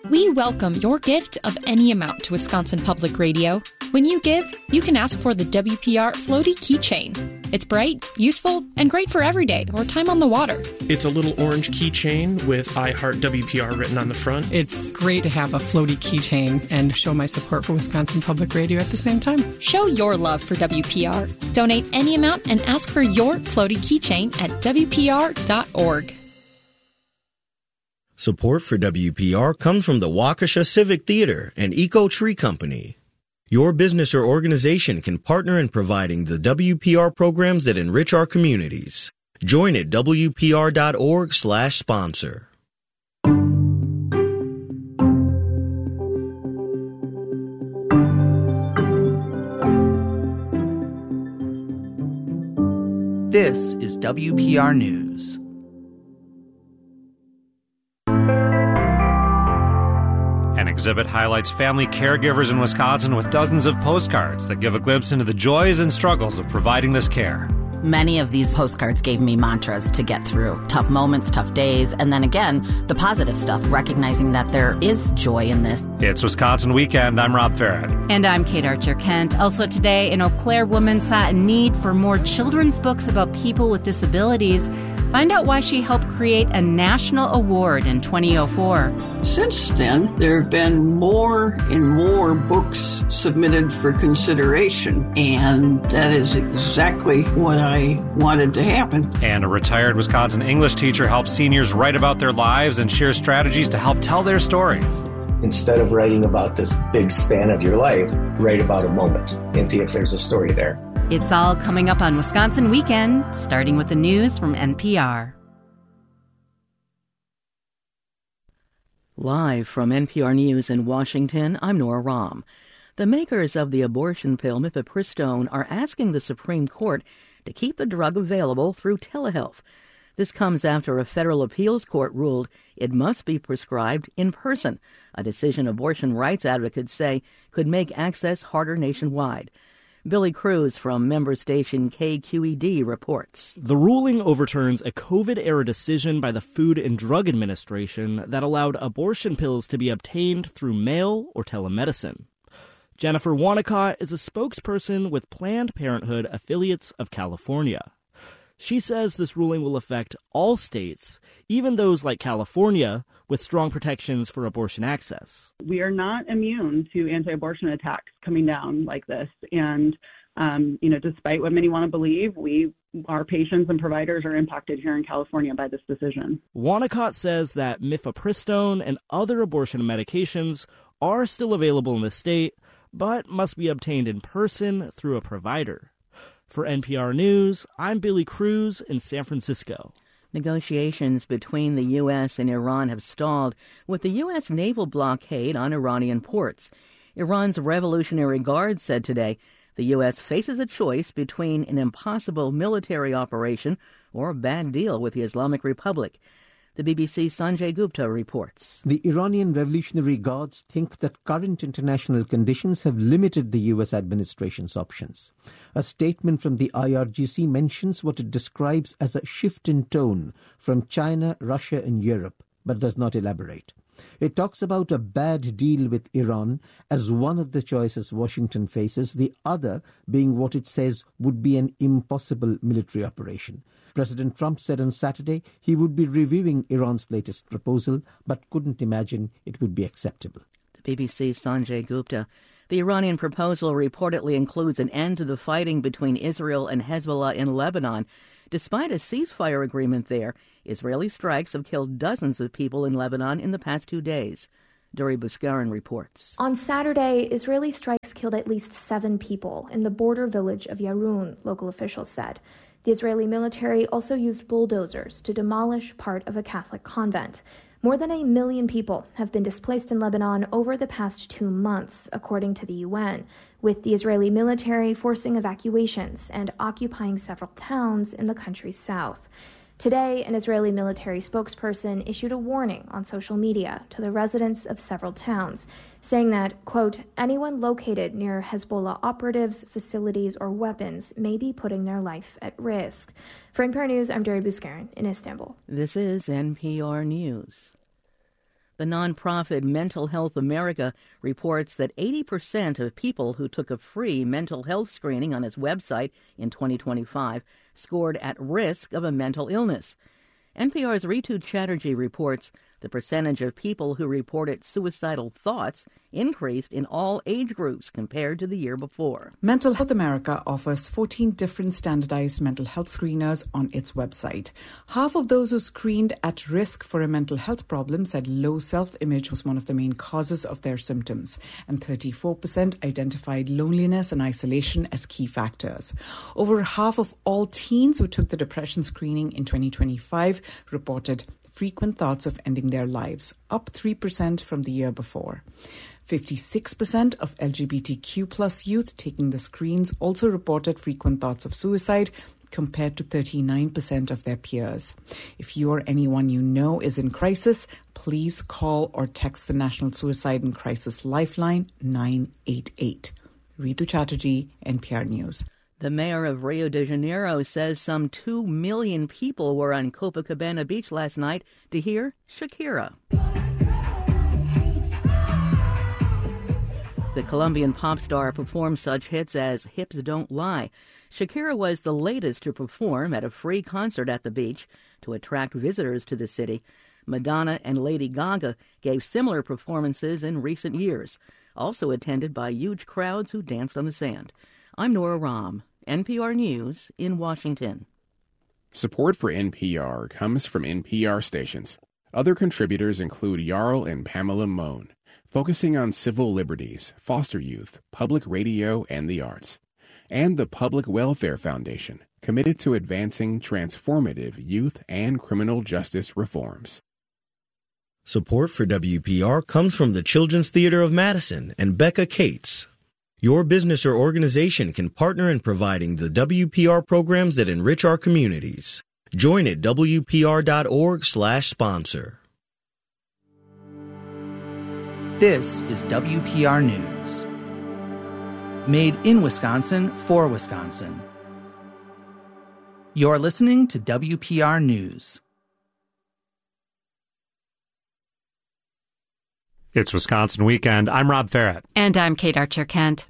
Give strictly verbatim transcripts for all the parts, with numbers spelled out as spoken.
We welcome your gift of any amount to Wisconsin Public Radio. When you give, you can ask for the W P R Floaty Keychain. It's bright, useful, and great for every day or time on the water. It's a little orange keychain with I Heart W P R written on the front. It's great to have a floaty keychain and show my support for Wisconsin Public Radio at the same time. Show your love for W P R. Donate any amount and ask for your floaty keychain at W P R dot org. Support for W P R comes from the Waukesha Civic Theater and Eco Tree Company. Your business or organization can partner in providing the W P R programs that enrich our communities. Join at W P R dot org slash sponsor. This is W P R News. An exhibit highlights family caregivers in Wisconsin with dozens of postcards that give a glimpse into the joys and struggles of providing this care. Many of these postcards gave me mantras to get through tough moments, tough days, and then again, the positive stuff, recognizing that there is joy in this. It's Wisconsin Weekend. I'm Rob Farrett. And I'm Kate Archer-Kent. Also today, an Eau Claire woman saw a need for more children's books about people with disabilities. Find out why she helped create a national award in twenty oh four. Since then, there have been more and more books submitted for consideration, and that is exactly what I wanted to happen. And a retired Wisconsin English teacher helps seniors write about their lives and share strategies to help tell their stories. Instead of writing about this big span of your life, write about a moment and see if there's a story there. It's all coming up on Wisconsin Weekend, starting with the news from N P R. Live from N P R News in Washington, I'm Nora Rahm. The makers of the abortion pill mifepristone are asking the Supreme Court to keep the drug available through telehealth. This comes after a federal appeals court ruled it must be prescribed in person, a decision abortion rights advocates say could make access harder nationwide. Billy Cruz from member station K Q E D reports. The ruling overturns a COVID-era decision by the Food and Drug Administration that allowed abortion pills to be obtained through mail or telemedicine. Jennifer Wanacott is a spokesperson with Planned Parenthood Affiliates of California. She says this ruling will affect all states, even those like California, with strong protections for abortion access. We are not immune to anti-abortion attacks coming down like this. And, um, you know, despite what many want to believe, we, our patients and providers are impacted here in California by this decision. Wanacott says that mifepristone and other abortion medications are still available in the state, but must be obtained in person through a provider. For N P R News, I'm Billy Cruz in San Francisco. Negotiations between the U S and Iran have stalled with the U S naval blockade on Iranian ports. Iran's Revolutionary Guard said today the U S faces a choice between an impossible military operation or a bad deal with the Islamic Republic. The B B C's Sanjay Gupta reports. The Iranian Revolutionary Guards think that current international conditions have limited the U S administration's options. A statement from the I R G C mentions what it describes as a shift in tone from China, Russia and Europe, but does not elaborate. It talks about a bad deal with Iran as one of the choices Washington faces, the other being what it says would be an impossible military operation. President Trump said on Saturday he would be reviewing Iran's latest proposal, but couldn't imagine it would be acceptable. The B B C's Sanjay Gupta. The Iranian proposal reportedly includes an end to the fighting between Israel and Hezbollah in Lebanon. Despite a ceasefire agreement there, Israeli strikes have killed dozens of people in Lebanon in the past two days. Dori Buskarin reports. On Saturday, Israeli strikes killed at least seven people in the border village of Yarun, local officials said. The Israeli military also used bulldozers to demolish part of a Catholic convent. More than a million people have been displaced in Lebanon over the past two months, according to the U N, with the Israeli military forcing evacuations and occupying several towns in the country's south. Today, an Israeli military spokesperson issued a warning on social media to the residents of several towns, saying that, quote, anyone located near Hezbollah operatives, facilities, or weapons may be putting their life at risk. For N P R News, I'm Dori Buskarin in Istanbul. This is N P R News. The nonprofit Mental Health America reports that eighty percent of people who took a free mental health screening on its website in twenty twenty-five scored at risk of a mental illness. N P R's Ritu Chatterjee reports the percentage of people who reported suicidal thoughts increased in all age groups compared to the year before. Mental Health America offers fourteen different standardized mental health screeners on its website. Half of those who screened at risk for a mental health problem said low self-image was one of the main causes of their symptoms, and thirty-four percent identified loneliness and isolation as key factors. Over half of all teens who took the depression screening in twenty twenty-five reported frequent thoughts of ending their lives, up three percent from the year before. fifty-six percent of L G B T Q plus youth taking the screens also reported frequent thoughts of suicide, compared to thirty-nine percent of their peers. If you or anyone you know is in crisis, please call or text the National Suicide and Crisis Lifeline nine eight eight. Ritu Chatterjee, N P R News. The mayor of Rio de Janeiro says some two million people were on Copacabana Beach last night to hear Shakira. The Colombian pop star performed such hits as Hips Don't Lie. Shakira was the latest to perform at a free concert at the beach to attract visitors to the city. Madonna and Lady Gaga gave similar performances in recent years, also attended by huge crowds who danced on the sand. I'm Nora Rahm, N P R News in Washington. Support for N P R comes from N P R stations. Other contributors include Jarl and Pamela Mohn, focusing on civil liberties, foster youth, public radio, and the arts. And the Public Welfare Foundation, committed to advancing transformative youth and criminal justice reforms. Support for W P R comes from the Children's Theater of Madison and Becca Cates. Your business or organization can partner in providing the W P R programs that enrich our communities. Join at W P R dot org slash sponsor. This is W P R News. Made in Wisconsin for Wisconsin. You're listening to W P R News. It's Wisconsin Weekend. I'm Rob Farrett. And I'm Kate Archer-Kent.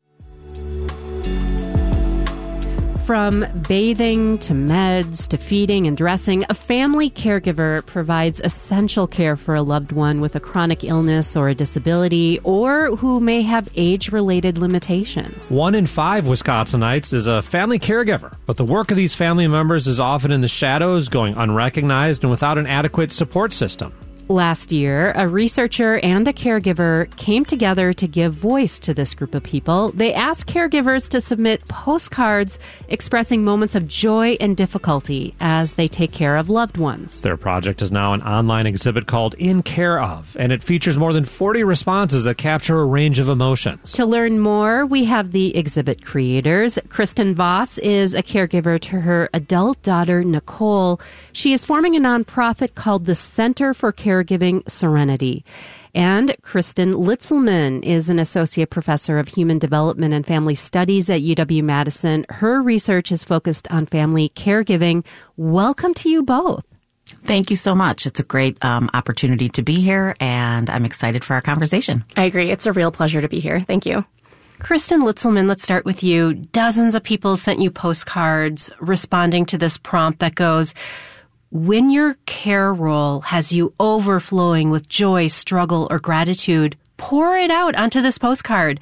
From bathing to meds to feeding and dressing, a family caregiver provides essential care for a loved one with a chronic illness or a disability, or who may have age-related limitations. One in five Wisconsinites is a family caregiver, but the work of these family members is often in the shadows, going unrecognized and without an adequate support system. Last year, a researcher and a caregiver came together to give voice to this group of people. They asked caregivers to submit postcards expressing moments of joy and difficulty as they take care of loved ones. Their project is now an online exhibit called In Care Of, and it features more than forty responses that capture a range of emotions. To learn more, we have the exhibit creators. Kristen Voss is a caregiver to her adult daughter, Nicole. She is forming a nonprofit called the Center for Care Caregiving Serenity. And Kristen Litzelman is an associate professor of human development and family studies at U W-Madison. Her research is focused on family caregiving. Welcome to you both. Thank you so much. It's a great um, opportunity to be here, and I'm excited for our conversation. I agree. It's a real pleasure to be here. Thank you. Kristen Litzelman, let's start with you. Dozens of people sent you postcards responding to this prompt that goes, when your care role has you overflowing with joy, struggle, or gratitude, pour it out onto this postcard.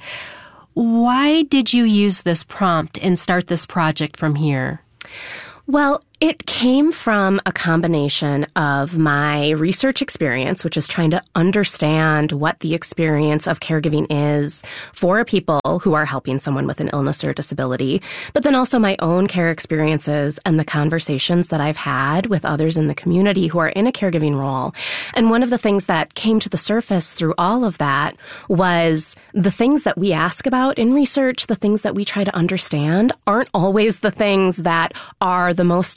Why did you use this prompt and start this project from here? Well, it came from a combination of my research experience, which is trying to understand what the experience of caregiving is for people who are helping someone with an illness or disability, but then also my own care experiences and the conversations that I've had with others in the community who are in a caregiving role. And one of the things that came to the surface through all of that was the things that we ask about in research, the things that we try to understand, aren't always the things that are the most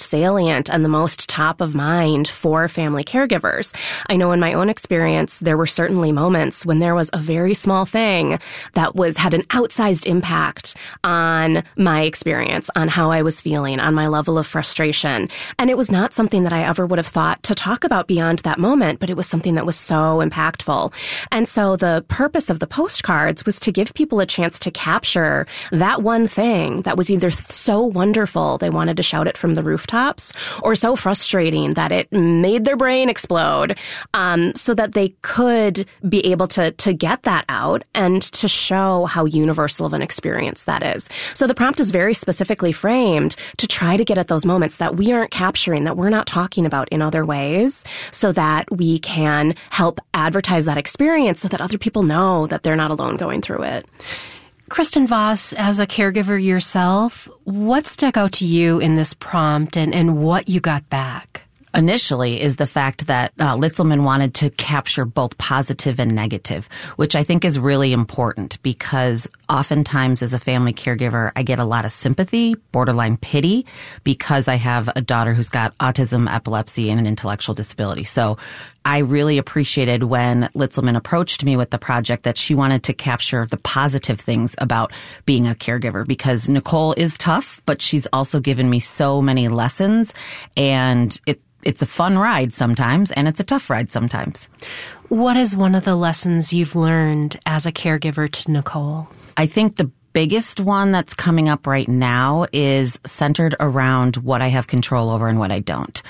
salient and the most top of mind for family caregivers. I know in my own experience, there were certainly moments when there was a very small thing that was had an outsized impact on my experience, on how I was feeling, on my level of frustration. And it was not something that I ever would have thought to talk about beyond that moment, but it was something that was so impactful. And so the purpose of the postcards was to give people a chance to capture that one thing that was either so wonderful they wanted to shout it from the rooftops, or so frustrating that it made their brain explode, um, so that they could be able to to get that out and to show how universal of an experience that is. So the prompt is very specifically framed to try to get at those moments that we aren't capturing, that we're not talking about in other ways, so that we can help advertise that experience so that other people know that they're not alone going through it. Kristen Voss, as a caregiver yourself, what stuck out to you in this prompt and, and what you got back? Initially is the fact that uh, Litzelman wanted to capture both positive and negative, which I think is really important because oftentimes as a family caregiver, I get a lot of sympathy, borderline pity, because I have a daughter who's got autism, epilepsy, and an intellectual disability. So I really appreciated when Litzelman approached me with the project that she wanted to capture the positive things about being a caregiver, because Nicole is tough, but she's also given me so many lessons, and it It's a fun ride sometimes, and it's a tough ride sometimes. What is one of the lessons you've learned as a caregiver to Nicole? I think the biggest one that's coming up right now is centered around what I have control over and what I don't.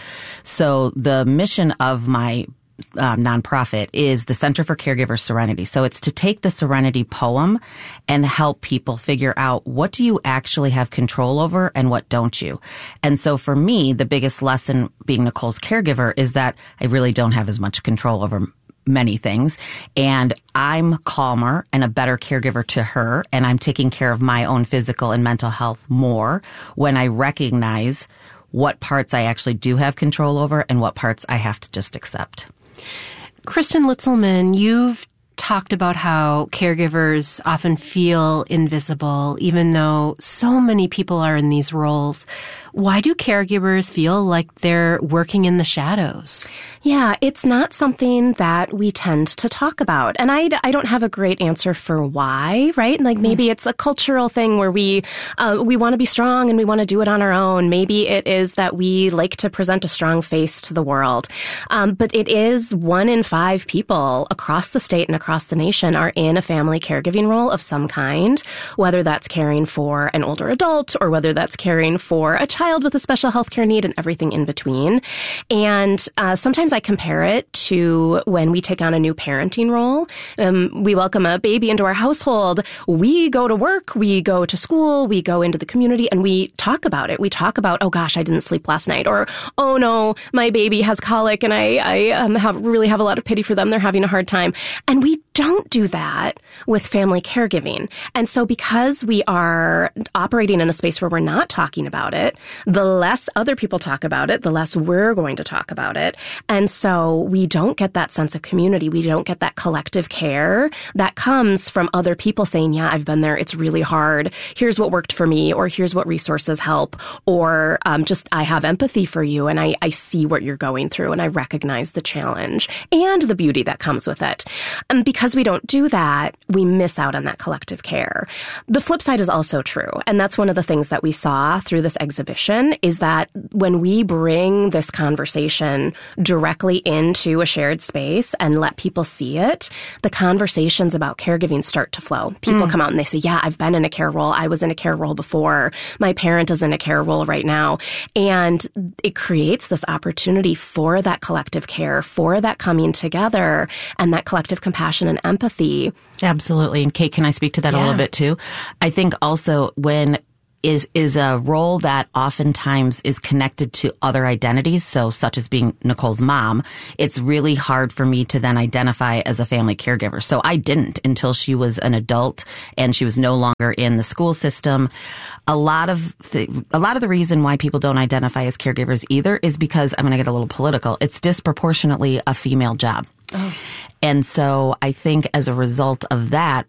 So the mission of my Um, nonprofit is the Center for Caregiver Serenity. So it's to take the Serenity poem and help people figure out what do you actually have control over and what don't you. And so for me, the biggest lesson being Nicole's caregiver is that I really don't have as much control over many things, and I'm calmer and a better caregiver to her, and I'm taking care of my own physical and mental health more when I recognize what parts I actually do have control over and what parts I have to just accept. Kristen Litzelman, you've talked about how caregivers often feel invisible, even though so many people are in these roles. Why do caregivers feel like they're working in the shadows? Yeah, it's not something that we tend to talk about. And I, I don't have a great answer for why, right? Like maybe mm. it's a cultural thing where we uh, we want to be strong and we want to do it on our own. Maybe it is that we like to present a strong face to the world. Um, but it is one in five people across the state and across the nation are in a family caregiving role of some kind, whether that's caring for an older adult or whether that's caring for a child child with a special healthcare need and everything in between. And uh, sometimes I compare it to when we take on a new parenting role. Um, we welcome a baby into our household. We go to work, we go to school, we go into the community, and we talk about it. We talk about, oh gosh, I didn't sleep last night, or oh no, my baby has colic, and I, I um, have really have a lot of pity for them. They're having a hard time. And we don't do that with family caregiving. And so because we are operating in a space where we're not talking about it, the less other people talk about it, the less we're going to talk about it. And so we don't get that sense of community. We don't get that collective care that comes from other people saying, yeah, I've been there. It's really hard. Here's what worked for me, or here's what resources help, or um, just I have empathy for you and I, I see what you're going through and I recognize the challenge and the beauty that comes with it. And because we don't do that, we miss out on that collective care. The flip side is also true. And that's one of the things that we saw through this exhibition is that when we bring this conversation directly into a shared space and let people see it, the conversations about caregiving start to flow. People mm. come out and they say, yeah, I've been in a care role. I was in a care role before. My parent is in a care role right now. And it creates this opportunity for that collective care, for that coming together and that collective compassion and empathy. Absolutely. And Kate, can I speak to that yeah. a little bit too? I think also when is is a role that oftentimes is connected to other identities, so such as being Nicole's mom, it's really hard for me to then identify as a family caregiver. So I didn't until she was an adult and she was no longer in the school system. A lot of the, a lot of the reason why people don't identify as caregivers either is because, I'm going to get a little political, it's disproportionately a female job. Oh. And so I think as a result of that, we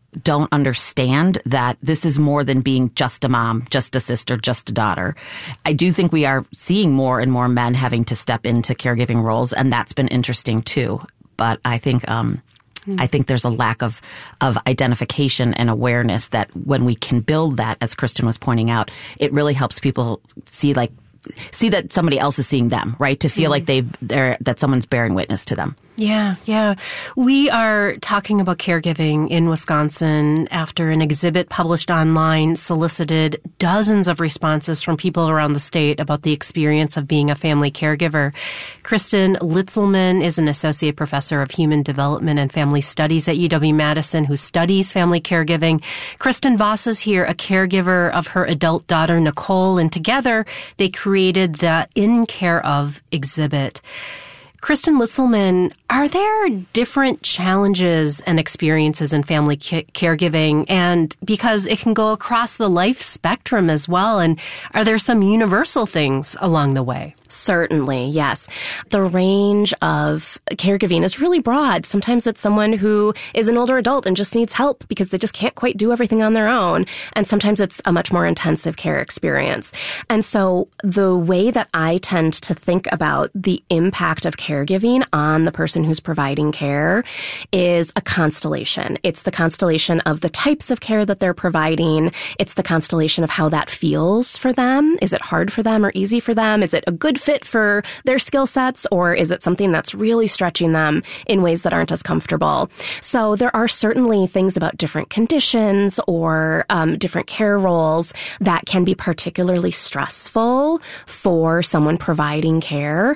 don't understand that this is more than being just a mom, just a sister, just a daughter. I do think we are seeing more and more men having to step into caregiving roles, and that's been interesting too. But I think um, I think there's a lack of of identification and awareness that when we can build that, as Kristen was pointing out, it really helps people see like see that somebody else is seeing them, right? To feel mm. like they they're that someone's bearing witness to them. Yeah, yeah. We are talking about caregiving in Wisconsin after an exhibit published online solicited dozens of responses from people around the state about the experience of being a family caregiver. Kristen Litzelman is an associate professor of human development and family studies at U W-Madison who studies family caregiving. Kristen Voss is here, a caregiver of her adult daughter, Nicole, and together they created the In Care Of exhibit. Kristen Litzelman, are there different challenges and experiences in family ca- caregiving? And because it can go across the life spectrum as well. And are there some universal things along the way? Certainly, yes. The range of caregiving is really broad. Sometimes it's someone who is an older adult and just needs help because they just can't quite do everything on their own. And sometimes it's a much more intensive care experience. And so the way that I tend to think about the impact of caregiving on the person who's providing care is a constellation. It's the constellation of the types of care that they're providing. It's the constellation of how that feels for them. Is it hard for them or easy for them? Is it a good fit for their skill sets, or is it something that's really stretching them in ways that aren't as comfortable? So there are certainly things about different conditions or um, different care roles that can be particularly stressful for someone providing care.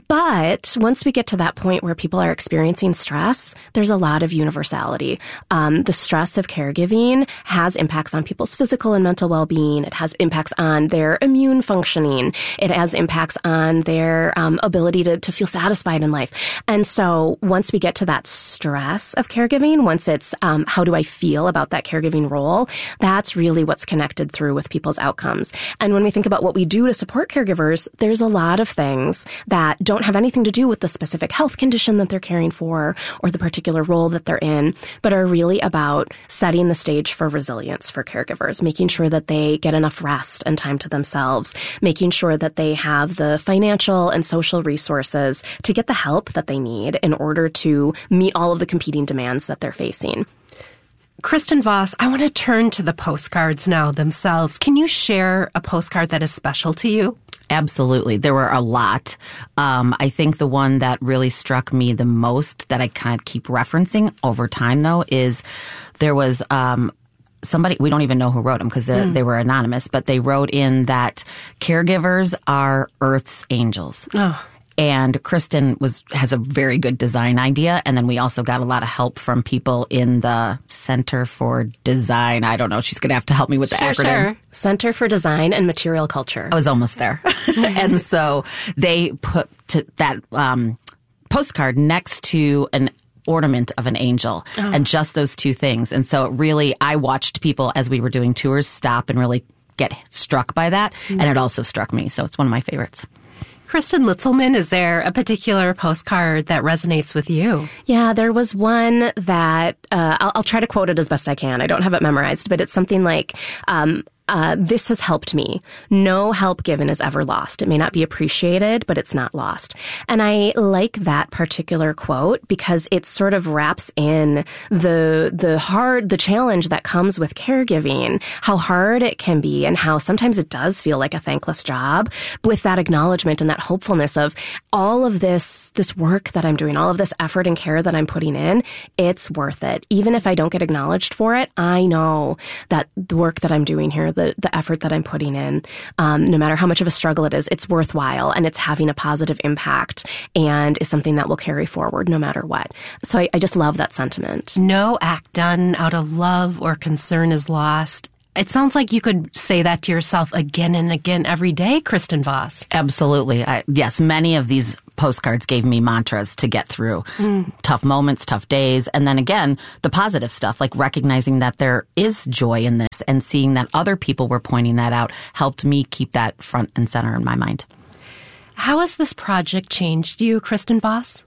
But once we get to that point where people are experiencing stress, there's a lot of universality. Um, the stress of caregiving has impacts on people's physical and mental well-being. It has impacts on their immune functioning. It has impacts on their um, ability to, to feel satisfied in life. And so once we get to that stress of caregiving, once it's um, how do I feel about that caregiving role, that's really what's connected through with people's outcomes. And when we think about what we do to support caregivers, there's a lot of things that don't have anything to do with the specific health condition that they're caring for or the particular role that they're in, but are really about setting the stage for resilience for caregivers, making sure that they get enough rest and time to themselves, making sure that they have the financial and social resources to get the help that they need in order to meet all of the competing demands that they're facing. Kristen Voss, I want to turn to the postcards now themselves. Can you share a postcard that is special to you? Absolutely. There were a lot. Um, I think the one that really struck me the most that I kind of keep referencing over time, though, is there was um, somebody, we don't even know who wrote them because mm. they were anonymous, but they wrote in that caregivers are Earth's angels. Oh. And Kristen was has a very good design idea. And then we also got a lot of help from people in the Center for Design. I don't know. She's going to have to help me with the sure, acronym. Sure. Center for Design and Material Culture. I was almost there. And so they put to that um, postcard next to an ornament of an angel oh. and just those two things. And so it really, I watched people as we were doing tours stop and really get struck by that. Mm-hmm. And it also struck me. So it's one of my favorites. Kristen Litzelman, is there a particular postcard that resonates with you? Yeah, there was one that, uh, I'll, I'll try to quote it as best I can. I don't have it memorized, but it's something like, um, Uh, this has helped me. No help given is ever lost. It may not be appreciated, but it's not lost. And I like that particular quote because it sort of wraps in the the hard, the challenge that comes with caregiving, how hard it can be and how sometimes it does feel like a thankless job, with that acknowledgement and that hopefulness of all of this, this work that I'm doing, all of this effort and care that I'm putting in, it's worth it. Even if I don't get acknowledged for it, I know that the work that I'm doing here, the, the effort that I'm putting in, um, no matter how much of a struggle it is, it's worthwhile and it's having a positive impact and is something that will carry forward no matter what. So I, I just love that sentiment. No act done out of love or concern is lost. It sounds like you could say that to yourself again and again every day, Kristen Voss. Absolutely. I, yes, many of these postcards gave me mantras to get through mm. tough moments, tough days. And then again, the positive stuff, like recognizing that there is joy in this and seeing that other people were pointing that out helped me keep that front and center in my mind. How has this project changed you, Kristen Voss?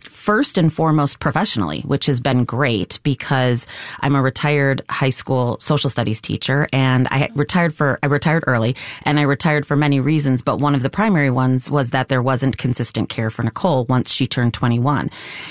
first and foremost professionally, which has been great because I'm a retired high school social studies teacher, and I retired for I retired early, and I retired for many reasons, but one of the primary ones was that there wasn't consistent care for Nicole once she turned twenty-one.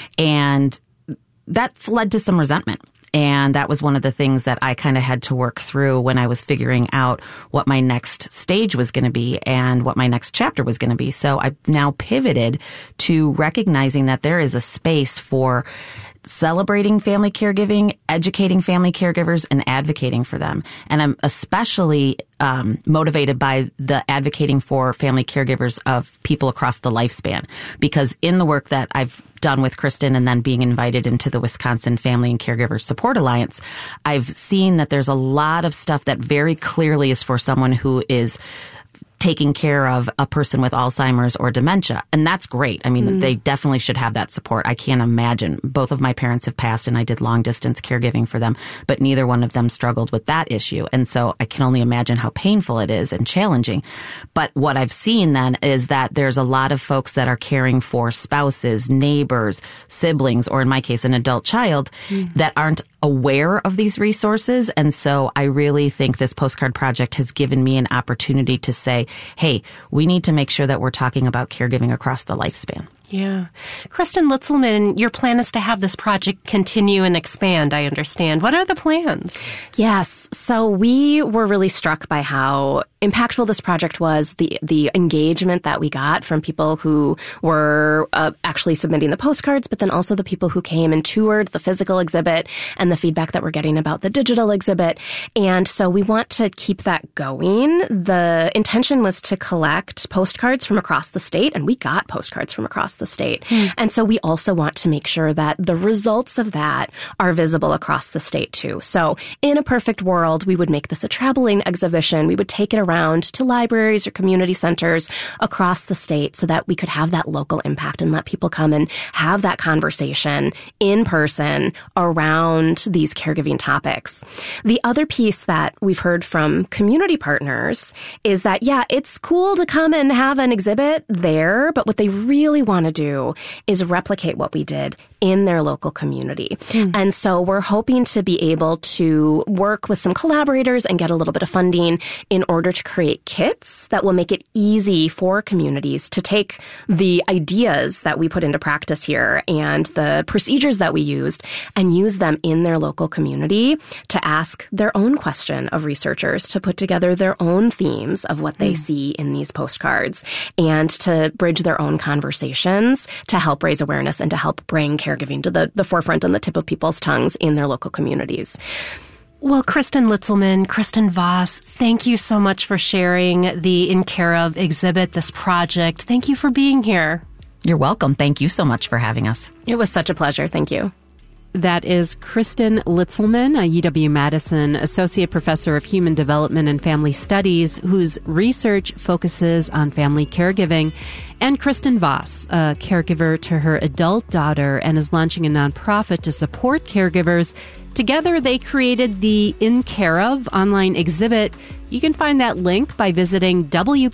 And that's led to some resentment. And that was one of the things that I kind of had to work through when I was figuring out what my next stage was going to be and what my next chapter was going to be. So I've now pivoted to recognizing that there is a space for celebrating family caregiving, educating family caregivers, and advocating for them. And I'm especially um, motivated by the advocating for family caregivers of people across the lifespan, because in the work that I've done with Kristen and then being invited into the Wisconsin Family and Caregiver Support Alliance, I've seen that there's a lot of stuff that very clearly is for someone who is taking care of a person with Alzheimer's or dementia. And that's great. I mean, mm. they definitely should have that support. I can't imagine. Both of my parents have passed and I did long distance caregiving for them, but neither one of them struggled with that issue. And so I can only imagine how painful it is and challenging. But what I've seen then is that there's a lot of folks that are caring for spouses, neighbors, siblings, or in my case, an adult child mm. that aren't aware of these resources. And so I really think this postcard project has given me an opportunity to say, hey, we need to make sure that we're talking about caregiving across the lifespan. Yeah. Kristen Litzelman, your plan is to have this project continue and expand, I understand. What are the plans? Yes. So we were really struck by how impactful this project was, the the engagement that we got from people who were uh, actually submitting the postcards, but then also the people who came and toured the physical exhibit and the feedback that we're getting about the digital exhibit. And so we want to keep that going. The intention was to collect postcards from across the state, and we got postcards from across the state. Mm. And so we also want to make sure that the results of that are visible across the state too. So in a perfect world, we would make this a traveling exhibition. We would take it around to libraries or community centers across the state so that we could have that local impact and let people come and have that conversation in person around these caregiving topics. The other piece that we've heard from community partners is that, yeah, it's cool to come and have an exhibit there, but what they really want to do is replicate what we did in their local community. Mm. And so we're hoping to be able to work with some collaborators and get a little bit of funding in order to create kits that will make it easy for communities to take the ideas that we put into practice here and the procedures that we used and use them in their local community to ask their own question of researchers, to put together their own themes of what they mm. see in these postcards, and to bridge their own conversations to help raise awareness and to help bring caregiving to the, the forefront and the tip of people's tongues in their local communities. Well, Kristen Litzelman, Kristen Voss, thank you so much for sharing the In Care Of exhibit, this project. Thank you for being here. You're welcome. Thank you so much for having us. It was such a pleasure. Thank you. That is Kristen Litzelman, a U W-Madison Associate Professor of Human Development and Family Studies, whose research focuses on family caregiving, and Kristen Voss, a caregiver to her adult daughter and is launching a nonprofit to support caregivers. Together, they created the In Care Of online exhibit. You can find that link by visiting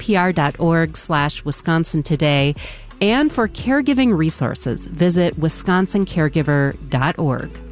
wpr.org slash Wisconsin Today. And for caregiving resources, visit wisconsin caregiver dot org.